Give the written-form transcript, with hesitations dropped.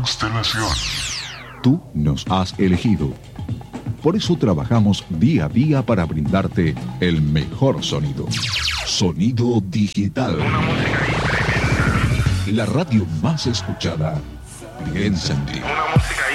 Constelación. Tú nos has elegido. Por eso trabajamos día a día para brindarte el mejor sonido. Sonido digital. Una música La radio más escuchada. Piensa en ti. Una música